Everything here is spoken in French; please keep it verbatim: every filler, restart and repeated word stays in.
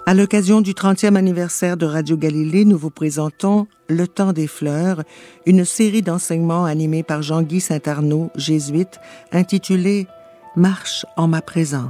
À l'occasion du trentième anniversaire de Radio Galilée, nous vous présentons Le Temps des Fleurs, une série d'enseignements animés par Jean-Guy Saint-Arnaud, jésuite, intitulée « Marche en ma présence ».